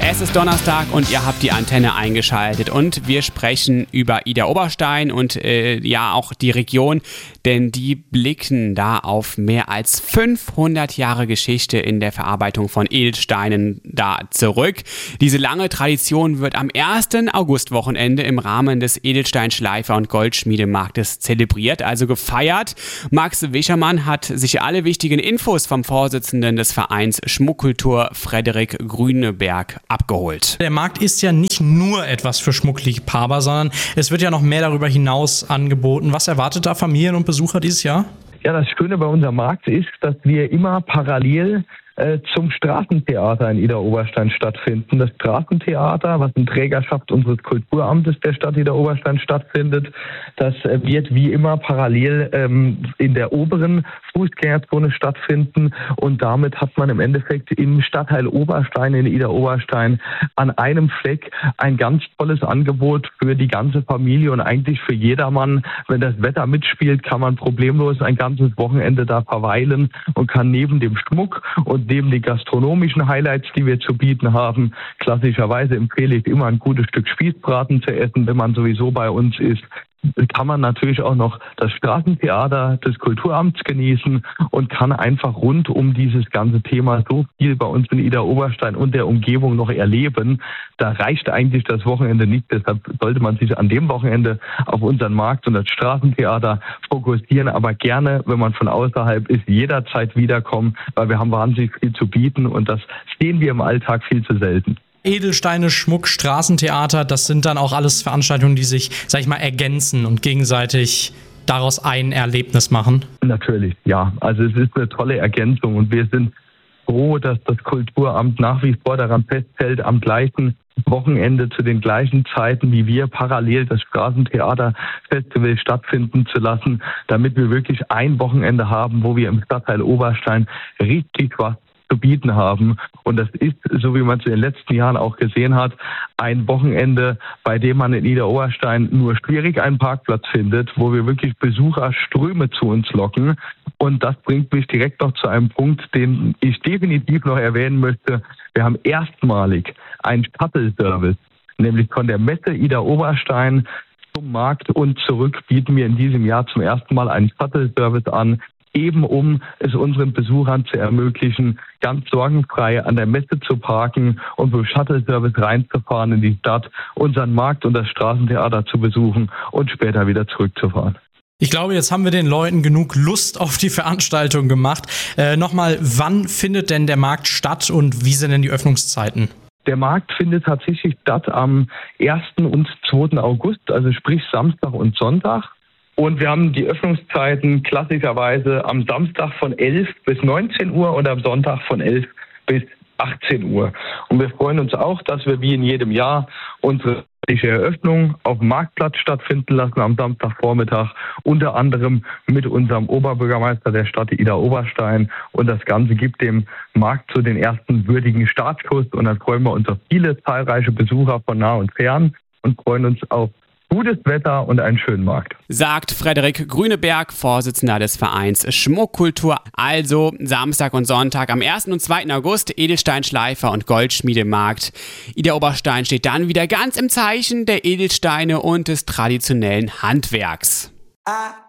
Es ist Donnerstag und ihr habt die Antenne eingeschaltet und wir sprechen über Idar-Oberstein und auch die Region, denn die blicken da auf mehr als 500 Jahre Geschichte in der Verarbeitung von Edelsteinen da zurück. Diese lange Tradition wird am 1. Augustwochenende im Rahmen des Edelstein-Schleifer- und Goldschmiedemarktes zelebriert, also gefeiert. Max Wischermann hat sich alle wichtigen Infos vom Vorsitzenden des Vereins Schmuckkultur, Frederik Grüneberg, abgeholt. Der Markt ist ja nicht nur etwas für Schmuckliebhaber, sondern es wird ja noch mehr darüber hinaus angeboten. Was erwartet da Familien und Besucher dieses Jahr? Ja, das Schöne bei unserem Markt ist, dass wir immer parallel zum Straßentheater in Idar-Oberstein stattfinden. Das Straßentheater, was in Trägerschaft unseres Kulturamtes der Stadt Idar-Oberstein stattfindet, das wird wie immer parallel in der oberen Fußgängerzone stattfinden und damit hat man im Endeffekt im Stadtteil Oberstein in Idar-Oberstein an einem Fleck ein ganz tolles Angebot für die ganze Familie und eigentlich für jedermann. Wenn das Wetter mitspielt, kann man problemlos ein ganzes Wochenende da verweilen und kann neben dem Schmuck und neben den gastronomischen Highlights, die wir zu bieten haben, klassischerweise empfehle ich immer ein gutes Stück Spießbraten zu essen, wenn man sowieso bei uns ist. Kann man natürlich auch noch das Straßentheater des Kulturamts genießen und kann einfach rund um dieses ganze Thema so viel bei uns in Idar-Oberstein und der Umgebung noch erleben. Da reicht eigentlich das Wochenende nicht. Deshalb sollte man sich an dem Wochenende auf unseren Markt und das Straßentheater fokussieren. Aber gerne, wenn man von außerhalb ist, jederzeit wiederkommen, weil wir haben wahnsinnig viel zu bieten und das sehen wir im Alltag viel zu selten. Edelsteine, Schmuck, Straßentheater, das sind dann auch alles Veranstaltungen, die sich, sag ich mal, ergänzen und gegenseitig daraus ein Erlebnis machen? Natürlich, ja. Also es ist eine tolle Ergänzung und wir sind froh, dass das Kulturamt nach wie vor daran festhält, am gleichen Wochenende zu den gleichen Zeiten wie wir parallel das Straßentheaterfestival stattfinden zu lassen, damit wir wirklich ein Wochenende haben, wo wir im Stadtteil Oberstein richtig was zu bieten haben. Und das ist, so wie man es in den letzten Jahren auch gesehen hat, ein Wochenende, bei dem man in Idar-Oberstein nur schwierig einen Parkplatz findet, wo wir wirklich Besucherströme zu uns locken. Und das bringt mich direkt noch zu einem Punkt, den ich definitiv noch erwähnen möchte. Wir haben erstmalig einen Shuttle-Service, nämlich von der Messe Idar-Oberstein zum Markt und zurück bieten wir in diesem Jahr zum ersten Mal einen Shuttle-Service an, eben um es unseren Besuchern zu ermöglichen, ganz sorgenfrei an der Messe zu parken und mit dem Shuttle-Service reinzufahren in die Stadt, unseren Markt und das Straßentheater zu besuchen und später wieder zurückzufahren. Ich glaube, jetzt haben wir den Leuten genug Lust auf die Veranstaltung gemacht. Nochmal, wann findet denn der Markt statt und wie sind denn die Öffnungszeiten? Der Markt findet tatsächlich statt am 1. und 2. August, also sprich Samstag und Sonntag. Und wir haben die Öffnungszeiten klassischerweise am Samstag von 11 bis 19 Uhr und am Sonntag von 11 bis 18 Uhr. Und wir freuen uns auch, dass wir wie in jedem Jahr unsere Eröffnung auf dem Marktplatz stattfinden lassen am Samstagvormittag, unter anderem mit unserem Oberbürgermeister der Stadt Idar-Oberstein. Und das Ganze gibt dem Markt so den ersten würdigen Startschuss. Und dann freuen wir uns auf viele zahlreiche Besucher von nah und fern und freuen uns auf gutes Wetter und einen schönen Markt. Sagt Frederik Grüneberg, Vorsitzender des Vereins Schmuckkultur. Also Samstag und Sonntag am 1. und 2. August Edelsteinschleifer- und Goldschmiedemarkt. Idar-Oberstein steht dann wieder ganz im Zeichen der Edelsteine und des traditionellen Handwerks.